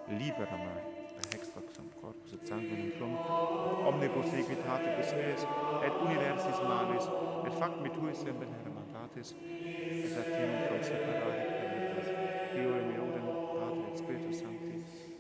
libera me, per extraxam corpus et sanguinem tuum, omnibus equitatibus eis, et universis malis, et facmi tui semper mandatis, et a te nunquam